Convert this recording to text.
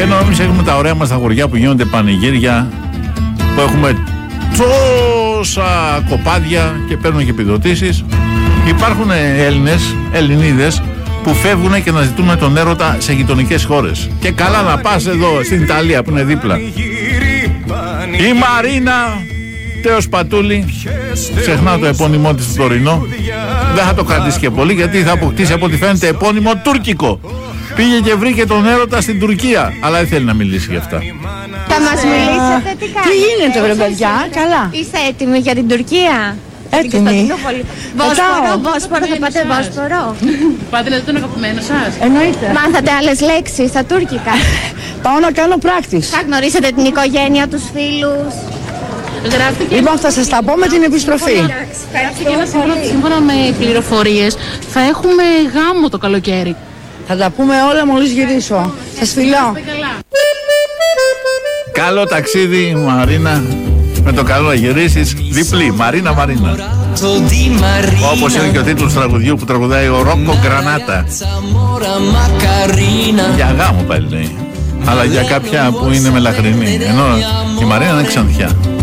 Ενώ εμείς έχουμε τα ωραία μας τα χωριά που γίνονται πανηγύρια, που έχουμε τόσα κοπάδια και παίρνουν και επιδοτήσεις. Υπάρχουν Έλληνες, Ελληνίδες που φεύγουν και να ζητούν τον έρωτα σε γειτονικές χώρες. Και καλά να πας εδώ στην Ιταλία που είναι δίπλα. Η Μαρίνα Τέος Πατούλη, ξεχνάω το επώνυμό της στο τωρινό, δεν θα το κρατήσει και πολύ γιατί θα αποκτήσει από ό,τι φαίνεται επώνυμο τουρκικό. Πήγε και βρήκε τον έρωτα στην Τουρκία, αλλά δεν θέλει να μιλήσει γι' αυτά. Θα μας μιλήσετε τι κάνετε? Τι γίνεται βρε παιδιά, καλά. Είστε έτοιμοι για την Τουρκία? Έτοιμοι. Βόσπορο, θα πάτε Βόσπορο? Πάτε δηλαδή τον αγαπημένο σας? Εννοείται. Μάθατε άλλες λέξεις στα τουρκικά? Πάω να κάνω πράκτης. Θα γνωρίσετε την οικογένεια, τους φίλους? Γράφτηκε. Λοιπόν, θα σας τα πω με την επιστροφή. Γράφτηκε ένα σύμφωνα με πληροφορίες θα έχουμε γάμο το καλοκαίρι. Θα τα πούμε όλα μόλις γυρίσω. Σας φιλώ. Καλό ταξίδι Μαρίνα, με το καλό να γυρίσεις διπλή. Μαρίνα. Όπως είναι και ο τίτλος του τραγουδιού που τραγουδάει ο Ρόκο Γκρανάτα. Για γάμο πάλι λέει, αλλά για κάποια που είναι μελαχρινή, ενώ η Μαρίνα είναι ξανθιά.